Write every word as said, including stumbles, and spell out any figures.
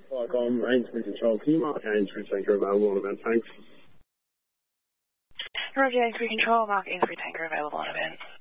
Like I'm Ainsbury Control. Can you mark Ainsbury Tanker available on event? Thanks. Roger, Ainsbury Control, mark Ainsbury Tanker available on event.